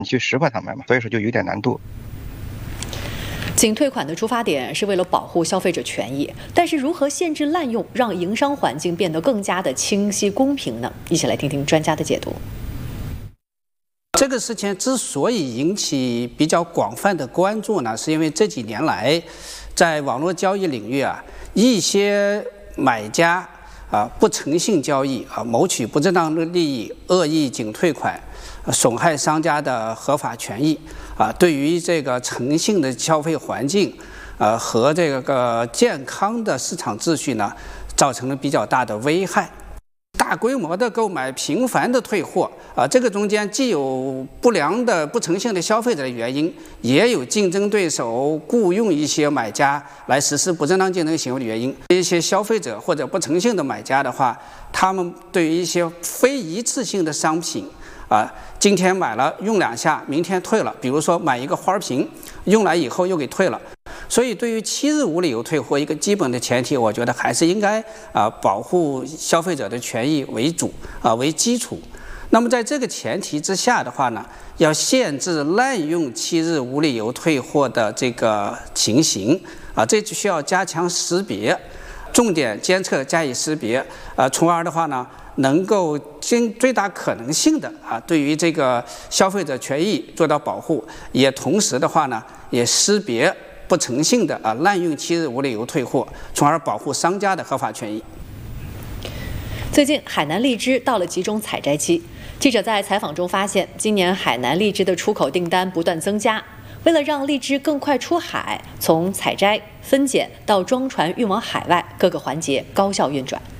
你去识破他们嘛，所以说就有点难度。 仅退款的出发点是为了保护消费者权益，但是如何限制滥用，让营商环境变得更加的清晰公平呢？一起来听听专家的解读。 这个事情之所以引起比较广泛的关注呢，是因为这几年来，在网络交易领域一些买家不诚信交易谋取不正当的利益，恶意仅退款，损害商家的合法权益对于这个诚信的消费环境和这个健康的市场秩序呢，造成了比较大的危害。大规模的购买，频繁的退货这个中间既有不良的不诚信的消费者的原因，也有竞争对手雇佣一些买家来实施不正当竞争行为的原因。一些消费者或者不诚信的买家的话，他们对于一些非一次性的商品今天买了用2下，明天退了，比如说买一个花瓶，用来以后又给退了。所以对于7日无理由退货，一个基本的前提，我觉得还是应该保护消费者的权益为主为基础。那么在这个前提之下的话呢，要限制滥用7日无理由退货的这个情形这就需要加强识别，重点监测加以识别从而的话呢，能够尽最大可能性的对于这个消费者权益做到保护，也同时的话呢，也识别不诚信的滥用7日无理由退货，从而保护商家的合法权益。 最近海南荔枝到了集中采摘期，记者在采访中发现，今年海南荔枝的出口订单不断增加。为了让荔枝更快出海，从采摘、分拣到装船运往海外，各个环节高效运转。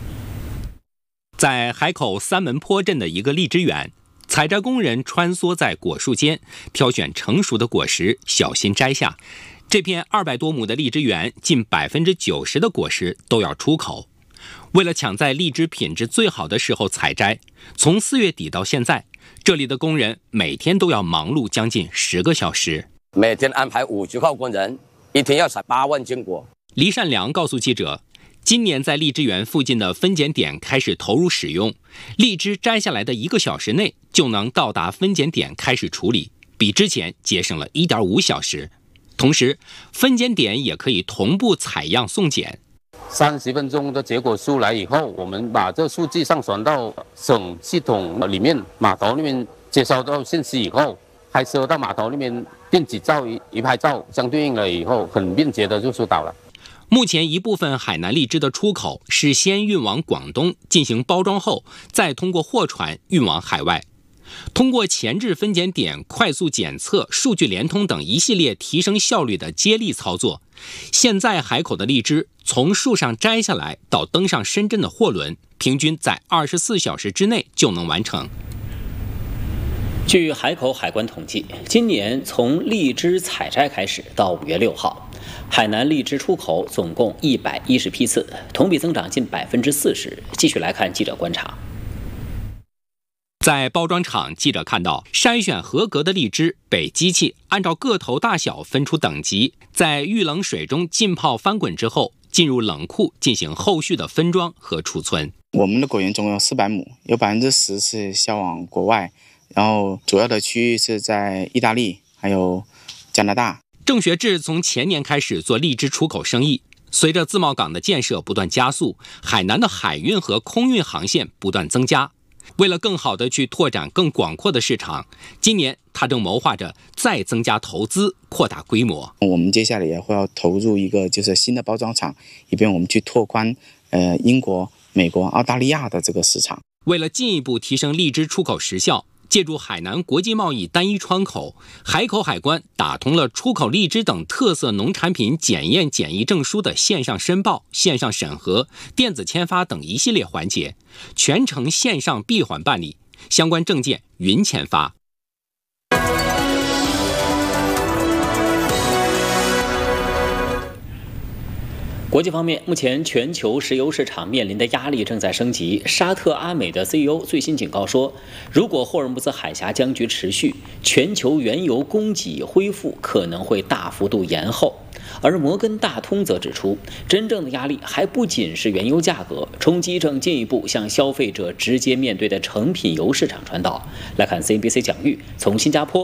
在海口三门坡镇的一个荔枝园，采摘工人穿梭在果树间，挑选成熟的果实，小心摘下。这片200多亩的荔枝园，近90%的果实都要出口。为了抢在荔枝品质最好的时候采摘，从4月底到现在，这里的工人每天都要忙碌将近10个小时， 每天安排50号工人，一天要采8万斤果。 黎善良告诉记者，今年在荔枝园附近的分拣点开始投入使用，荔枝摘下来的1个小时内就能到达分拣点开始处理，比之前节省了1.5小时。同时，分拣点也可以同步采样送检。 30分钟的结果出来以后，我们把这数据上传到省系统里面，码头那边接收到信息以后，拍摄到码头那边电子照一拍照，相对应了以后，很便捷的就收到了。 目前一部分海南荔枝的出口是先运往广东进行包装后，再通过货船运往海外。通过前置分拣点、快速检测、数据联通等一系列提升效率的接力操作，现在海口的荔枝从树上摘下来到登上深圳的货轮，平均在24小时之内就能完成。 据海口海关统计，今年从荔枝采摘开始到5月6号，海南荔枝出口总共110批次，同比增长近40%。继续来看记者观察。 在包装厂，记者看到筛选合格的荔枝被机器按照个头大小分出等级，在遇冷水中浸泡翻滚之后，进入冷库进行后续的分装和储存。 我们的果园总有400亩，有10%是销往国外，然后主要的区域是在意大利还有加拿大。 郑学志从前年开始做荔枝出口生意，随着自贸港的建设不断加速，海南的海运和空运航线不断增加。为了更好地去拓展更广阔的市场，今年他正谋划着再增加投资，扩大规模。 我们接下来也会要投入一个就是新的包装厂，以便我们去拓宽英国、美国、澳大利亚的这个市场。 为了进一步提升荔枝出口时效，借助海南国际贸易单一窗口，海口海关打通了出口荔枝等特色农产品检验检疫证书的线上申报、线上审核、电子签发等一系列环节，全程线上闭环办理，相关证件云签发。 国际方面，目前全球石油市场面临的压力正在升级。沙特阿美的 CEO 最新警告说，如果霍尔木兹海峡僵局持续，全球原油供给恢复可能会大幅度延后。 而摩根大通则指出，真正的压力还不仅是原油价格，冲击正进一步向消费者直接面对的成品油市场传导。来看 CNBC 蒋玉从新加坡